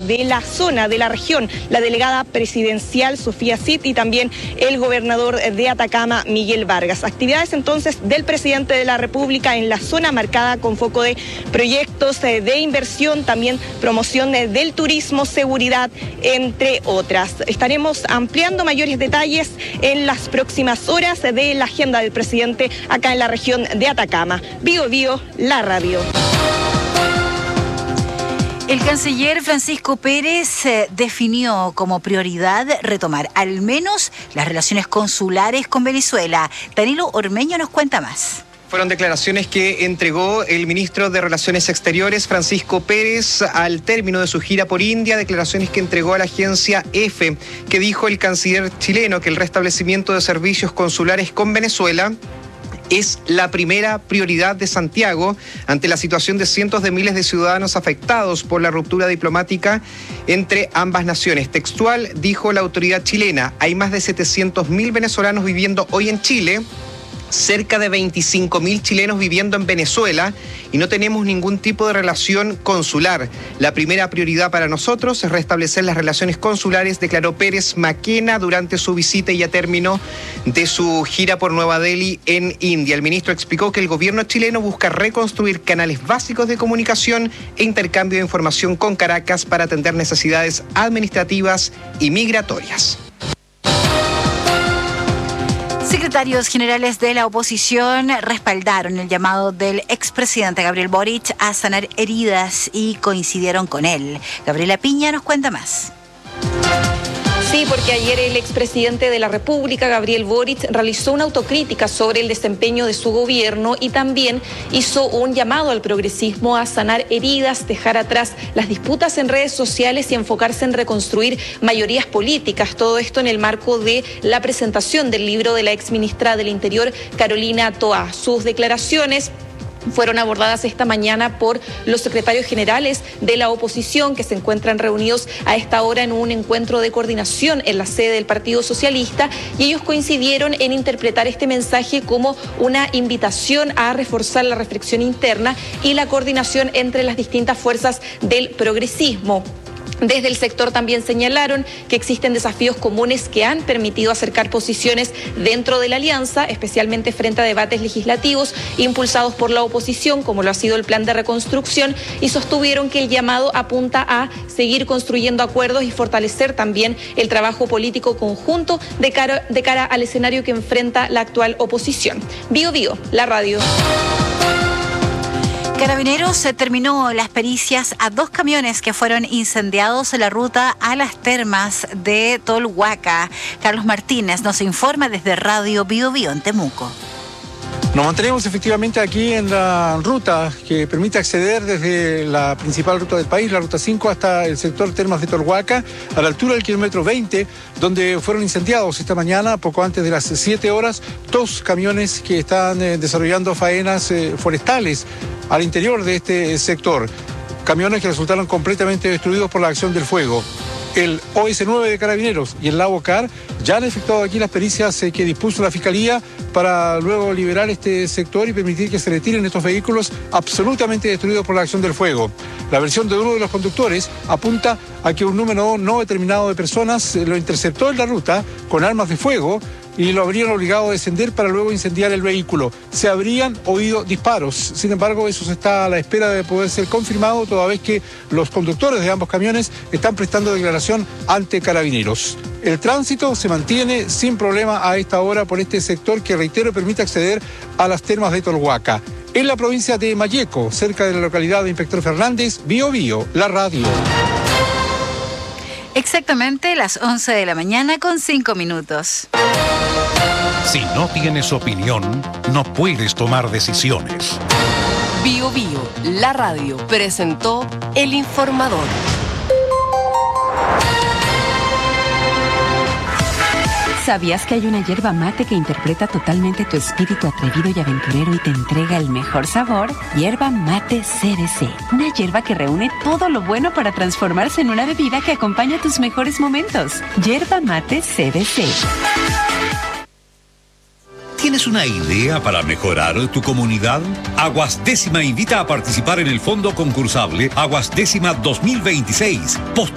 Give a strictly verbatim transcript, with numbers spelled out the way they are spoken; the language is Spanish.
de la zona, de la región, la delegada presidencial Sofía Cid y también el gobernador de Atacama, Miguel Vargas. Actividades entonces del presidente de la República en la zona marcada con foco de proyectos de inversión, también promoción del turismo, seguridad, entre otras. Estaremos ampliando mayores detalles en las próximas horas de la agenda del presidente acá en la región de Atacama. Bio Bio, la radio. El canciller Francisco Pérez eh, definió como prioridad retomar al menos las relaciones consulares con Venezuela. Danilo Ormeño nos cuenta más. Fueron declaraciones que entregó el ministro de Relaciones Exteriores, Francisco Pérez, al término de su gira por India, declaraciones que entregó a la agencia EFE, que dijo el canciller chileno que el restablecimiento de servicios consulares con Venezuela es la primera prioridad de Santiago ante la situación de cientos de miles de ciudadanos afectados por la ruptura diplomática entre ambas naciones. Textual, dijo la autoridad chilena, hay más de setecientos mil venezolanos viviendo hoy en Chile, cerca de veinticinco mil chilenos viviendo en Venezuela y no tenemos ningún tipo de relación consular. La primera prioridad para nosotros es restablecer las relaciones consulares, declaró Pérez Maquena durante su visita y a término de su gira por Nueva Delhi en India. El ministro explicó que el gobierno chileno busca reconstruir canales básicos de comunicación e intercambio de información con Caracas para atender necesidades administrativas y migratorias. Secretarios generales de la oposición respaldaron el llamado del expresidente Gabriel Boric a sanar heridas y coincidieron con él. Gabriela Piña nos cuenta más. Sí, porque ayer el expresidente de la República, Gabriel Boric, realizó una autocrítica sobre el desempeño de su gobierno y también hizo un llamado al progresismo a sanar heridas, dejar atrás las disputas en redes sociales y enfocarse en reconstruir mayorías políticas. Todo esto en el marco de la presentación del libro de la exministra del Interior, Carolina Toá. Sus declaraciones fueron abordadas esta mañana por los secretarios generales de la oposición que se encuentran reunidos a esta hora en un encuentro de coordinación en la sede del Partido Socialista y ellos coincidieron en interpretar este mensaje como una invitación a reforzar la reflexión interna y la coordinación entre las distintas fuerzas del progresismo. Desde el sector también señalaron que existen desafíos comunes que han permitido acercar posiciones dentro de la alianza, especialmente frente a debates legislativos impulsados por la oposición, como lo ha sido el plan de reconstrucción, y sostuvieron que el llamado apunta a seguir construyendo acuerdos y fortalecer también el trabajo político conjunto de cara, de cara al escenario que enfrenta la actual oposición. Bio Bio, la radio. Carabineros terminó las pericias a dos camiones que fueron incendiados en la ruta a las termas de Tolhuaca. Carlos Martínez nos informa desde Radio Bio Bio en Temuco. Nos mantenemos efectivamente aquí en la ruta que permite acceder desde la principal ruta del país, la ruta cinco, hasta el sector Termas de Tolhuaca, a la altura del kilómetro veinte, donde fueron incendiados esta mañana, poco antes de las siete horas, dos camiones que están eh, desarrollando faenas eh, forestales al interior de este sector. Camiones que resultaron completamente destruidos por la acción del fuego. El O S nueve de Carabineros y el Lavocar ya han efectuado aquí las pericias eh, que dispuso la Fiscalía para luego liberar este sector y permitir que se retiren estos vehículos absolutamente destruidos por la acción del fuego. La versión de uno de los conductores apunta a que un número no determinado de personas lo interceptó en la ruta con armas de fuego y lo habrían obligado a descender para luego incendiar el vehículo. Se habrían oído disparos. Sin embargo, eso se está a la espera de poder ser confirmado, toda vez que los conductores de ambos camiones están prestando declaración ante Carabineros. El tránsito se mantiene sin problema a esta hora por este sector que, reitero, permite acceder a las termas de Tolhuaca. En la provincia de Malleco, cerca de la localidad de Inspector Fernández, Bio Bio, la radio. Exactamente las once de la mañana con cinco minutos. Si no tienes opinión, no puedes tomar decisiones. Bio Bio, la radio, presentó El Informador. ¿Sabías que hay una yerba mate que interpreta totalmente tu espíritu atrevido y aventurero y te entrega el mejor sabor? Yerba Mate C B C. Una yerba que reúne todo lo bueno para transformarse en una bebida que acompaña tus mejores momentos. Yerba Mate C B C. ¿Tienes una idea para mejorar tu comunidad? Aguas Décima invita a participar en el fondo concursable Aguas Décima dos mil veintiséis.